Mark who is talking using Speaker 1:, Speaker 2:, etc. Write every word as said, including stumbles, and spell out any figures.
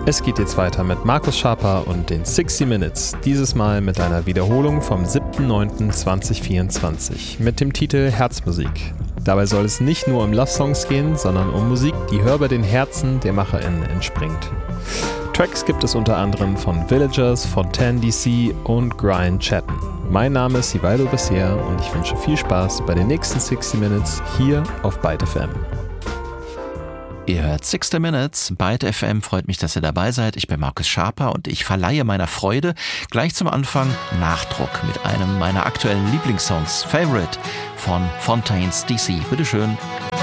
Speaker 1: Es geht jetzt weiter mit Markus Schaper und den sixty Minutes, dieses Mal mit einer Wiederholung vom siebten neunten zweitausendvierundzwanzig mit dem Titel Herzmusik. Dabei soll es nicht nur um Love-Songs gehen, sondern um Musik, die hörbar den Herzen der MacherInnen entspringt. Tracks gibt es unter anderem von Villagers, Fontaine D C und Grind Chatten. Mein Name ist Sivaldo Bessier und ich wünsche viel Spaß bei den nächsten sixty Minutes hier auf Byte F M.
Speaker 2: Ihr hört sixty Minutes, Byte F M, freut mich, dass ihr dabei seid. Ich bin Markus Schaper und ich verleihe meiner Freude gleich zum Anfang Nachdruck mit einem meiner aktuellen Lieblingssongs, Favorite von Fontaine D C. Bitteschön.